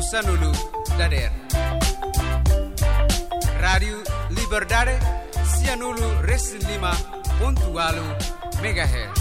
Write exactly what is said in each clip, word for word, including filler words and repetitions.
Sanulu Dader Radio Liberdade Sianulu Reslima Pontualu Megahertz.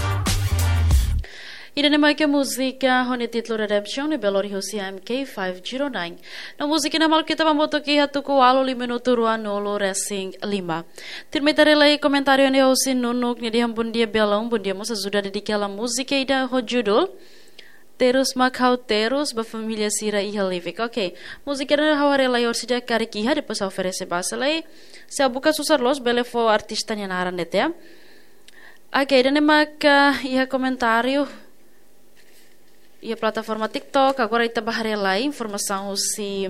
Ida na que música hone título Redemption e Belo Horizonte M K quinhentos e nove. Na música na mal que tava moto aqui hatu ko alo minuto ruanolo racing lima. Termetare lai comentário ne hosi nunuk ni dia bun dia belong bun dia moça ajuda dedicada música ida ho judul Terus Macau Terus ba família Sira e Halivik. Ok. Música na haware lai orsida karikiha depois oferece basa lai. Se abuka susar los bele fo artista ni naran netea. Ok, ida ne maka ia comentário e a plataforma TikTok, agora está barrando lá informação se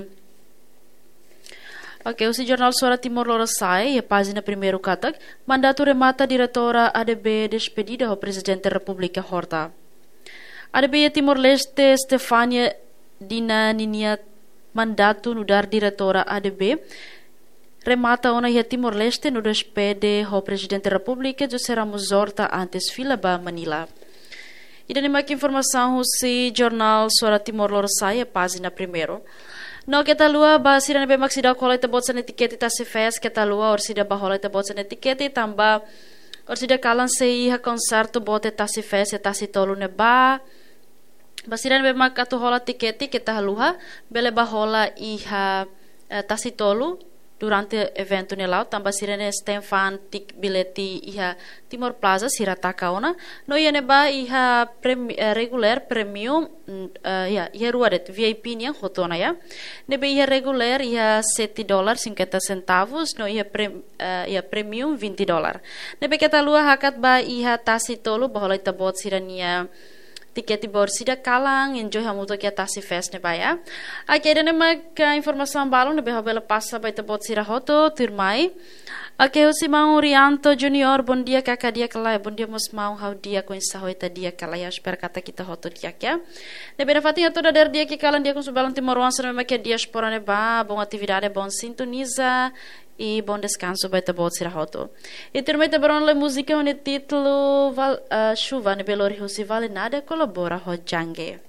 ok, o jornal Sora Timor-Leste, a página primeiro katak, mandato remata diretora A D B despedida ao presidente da República Horta. A D B Timor-Leste Stefania Dina Ninia mandato no dar diretora A D B remata ona ia Timor-Leste no despede ao presidente da República José Ramos Horta antes fila ba Manila. E daí mais informação se jornal Sora Timor-Leste, a página primeiro. No que tá lua ba sira ne be maksida kola te botsa etiqueta ta se fez que tá lua or sida ba hola te botsa etiqueta tamba or sida kalan se iha concerto bote ta se fez ta se tolu ne ba ba sira ne be makatu hola etiqueta que tá lua bele ba hola iha ta se tolu durante evento nelau tamba sirene Stefan tik bileti iha Timor Plaza sirata kaona no ia neba iha premi, uh, regular premium uh, ya iha ruadet V I P nya hotona ya nebe iha regular iha sete dolar cinquenta centavos no iha pre, uh, iha premium vinte dolar nebe kata lua hakat ba iha tasi tolu bahola itabot sirania tiket borsida kalang enjoy hamuto que tasi fest ne baya aqui era uma informação balão ne behobela passa ba itabot sira hoto turmai aqui o simão Orianto Junior bom dia kakak dia kalai bom dia mos mau how dia com essa hoita dia kalai espero kata kita hoto dia kia ne bera fatinha toda der dia que kalan dia com subalan timoroança ne que diaspora ne ba bom atividade bom sintoniza e bom descanso vai ter bom ser roto. E também tem para música onde título val, uh, chuva ne Belo Horizonte vale nada colabora ho jangue.